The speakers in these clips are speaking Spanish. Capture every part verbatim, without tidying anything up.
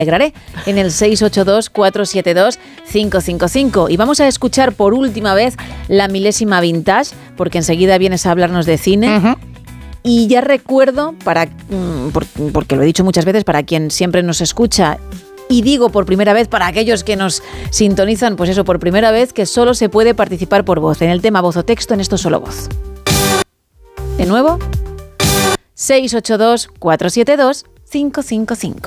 alegraré en el seis ocho dos, cuatro siete dos, cinco cinco cinco. Y vamos a escuchar por última vez la milésima vintage, porque enseguida vienes a hablarnos de cine. Uh-huh. Y ya recuerdo, para porque lo he dicho muchas veces, para quien siempre nos escucha, y digo por primera vez para aquellos que nos sintonizan, pues eso, por primera vez, que solo se puede participar por voz, en el tema voz o texto, en esto solo voz. De nuevo, seis ocho dos, cuatro siete dos, cinco cinco cinco.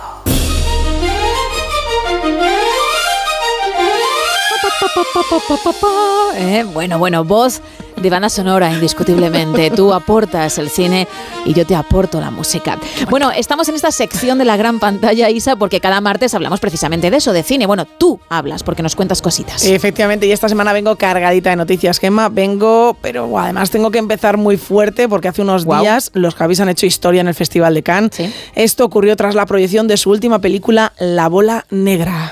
Eh, bueno, bueno, voz de banda sonora, indiscutiblemente. Tú aportas el cine y yo te aporto la música. Bueno, estamos en esta sección de la gran pantalla, Isa, porque cada martes hablamos precisamente de eso, de cine. Bueno, tú hablas porque nos cuentas cositas. Efectivamente, y esta semana vengo cargadita de noticias, Gemma. Vengo, pero wow, además tengo que empezar muy fuerte porque hace unos wow. días los Javis han hecho historia en el Festival de Cannes. ¿Sí? Esto ocurrió tras la proyección de su última película, La Bola Negra.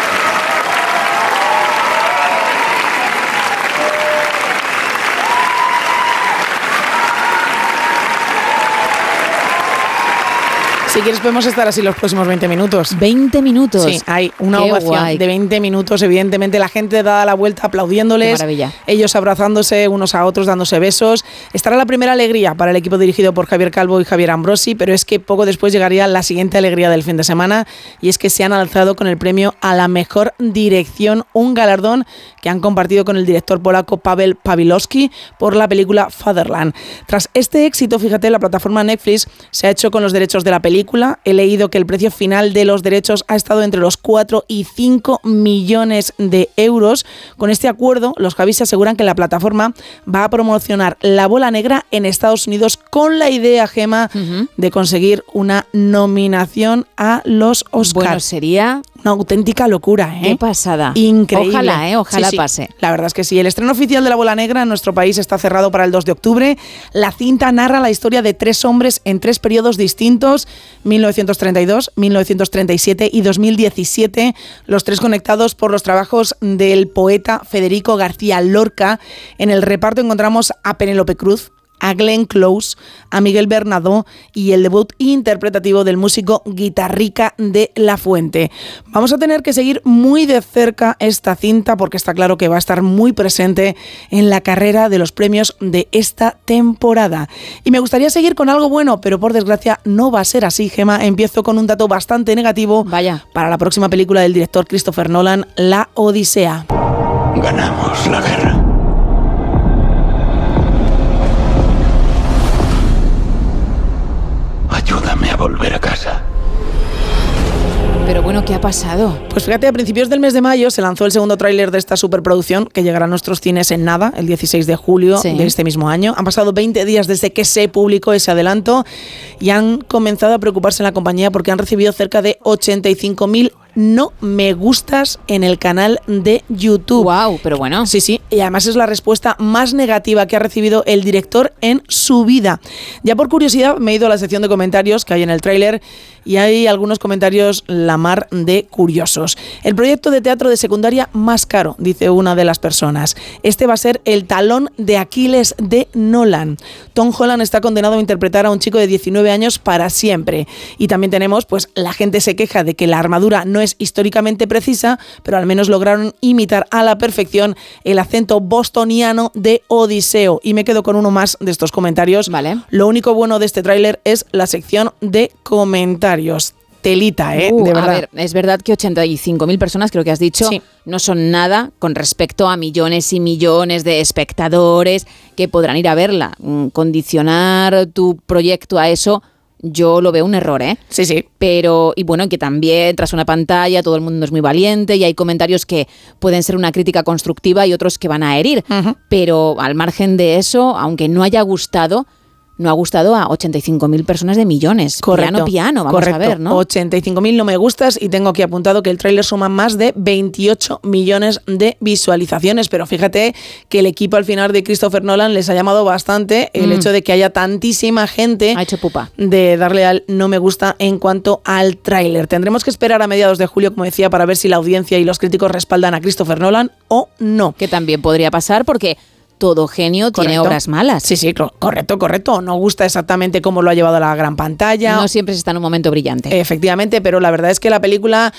Si quieres podemos estar así los próximos veinte minutos. ¿veinte minutos? Sí, hay una Qué ovación guay. de veinte minutos, evidentemente la gente da la vuelta aplaudiéndoles. Qué maravilla. Ellos abrazándose unos a otros, dándose besos. Estará la primera alegría para el equipo dirigido por Javier Calvo y Javier Ambrosi, pero es que poco después llegaría la siguiente alegría del fin de semana, y es que se han alzado con el premio a la mejor dirección, un galardón que han compartido con el director polaco Paweł Pawlikowski por la película Fatherland. Tras este éxito, fíjate, la plataforma Netflix se ha hecho con los derechos de la película. He leído que el precio final de los derechos ha estado entre los cuatro y cinco millones de euros. Con este acuerdo, los Javis aseguran que la plataforma va a promocionar La Bola Negra en Estados Unidos con la idea, Gemma, uh-huh. de conseguir una nominación a los Oscars. Bueno, sería una auténtica locura, ¿eh? Qué pasada. Increíble. Ojalá, ¿eh? Ojalá sí, sí. pase. La verdad es que sí. El estreno oficial de La Bola Negra en nuestro país está cerrado para el dos de octubre. La cinta narra la historia de tres hombres en tres periodos distintos, mil novecientos treinta y dos, mil novecientos treinta y siete y dos mil diecisiete, los tres conectados por los trabajos del poeta Federico García Lorca. En el reparto encontramos a Penélope Cruz, a Glenn Close, a Miguel Bernadó y el debut interpretativo del músico Guitarrica de la Fuente. Vamos a tener que seguir muy de cerca esta cinta porque está claro que va a estar muy presente en la carrera de los premios de esta temporada. Y me gustaría seguir con algo bueno, pero por desgracia no va a ser así, Gemma. Empiezo con un dato bastante negativo. Vaya. Para la próxima película del director Christopher Nolan, La Odisea. Ganamos la guerra. Ayúdame a volver a casa. Pero bueno, ¿qué ha pasado? Pues fíjate, a principios del mes de mayo se lanzó el segundo tráiler de esta superproducción que llegará a nuestros cines en nada, el dieciséis de julio sí. de este mismo año. Han pasado veinte días desde que se publicó ese adelanto y han comenzado a preocuparse en la compañía porque han recibido cerca de ochenta y cinco mil no me gustas en el canal de YouTube. Wow, pero bueno. Sí, sí, y además es la respuesta más negativa que ha recibido el director en su vida. Ya por curiosidad me he ido a la sección de comentarios que hay en el tráiler y hay algunos comentarios la mar de curiosos. El proyecto de teatro de secundaria más caro, dice una de las personas. Este va a ser el talón de Aquiles de Nolan. Tom Holland está condenado a interpretar a un chico de diecinueve años para siempre. Y también tenemos, pues, la gente se queja de que la armadura no es históricamente precisa, pero al menos lograron imitar a la perfección el acento bostoniano de Odiseo. Y me quedo con uno más de estos comentarios. Vale. Lo único bueno de este tráiler es la sección de comentarios. Telita, ¿eh? Uh, de verdad. A ver, es verdad que ochenta y cinco mil personas, creo que has dicho, sí. no son nada con respecto a millones y millones de espectadores que podrán ir a verla. Condicionar tu proyecto a eso, yo lo veo un error, ¿eh? Sí, sí. Pero, y bueno, que también tras una pantalla todo el mundo es muy valiente y hay comentarios que pueden ser una crítica constructiva y otros que van a herir. Uh-huh. Pero al margen de eso, aunque no haya gustado, no ha gustado a ochenta y cinco mil personas de millones. Correcto. Piano, piano, vamos Correcto. a ver, ¿no? ochenta y cinco mil no me gustas y tengo aquí apuntado que el tráiler suma más de veintiocho millones de visualizaciones. Pero fíjate que el equipo al final de Christopher Nolan les ha llamado bastante el mm. hecho de que haya tantísima gente ha hecho pupa. de darle al no me gusta en cuanto al tráiler. Tendremos que esperar a mediados de julio, como decía, para ver si la audiencia y los críticos respaldan a Christopher Nolan o no. Que también podría pasar porque todo genio tiene Correcto. obras malas. Sí, sí, correcto, correcto. No gusta exactamente cómo lo ha llevado a la gran pantalla. No siempre está en un momento brillante. Efectivamente, pero la verdad es que la película